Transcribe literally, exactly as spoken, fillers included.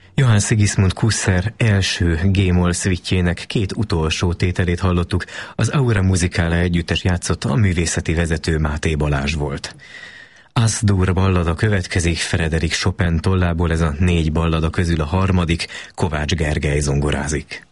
Johann Sigismund Kusser első G-moll szvittjének két utolsó tételét hallottuk, az Aura Musicale együttes játszotta, a művészeti vezető Máté Balázs volt. As-dur ballada következik, Frédéric Chopin tollából, ez a négy ballada közül a harmadik, Kovács Gergely zongorázik.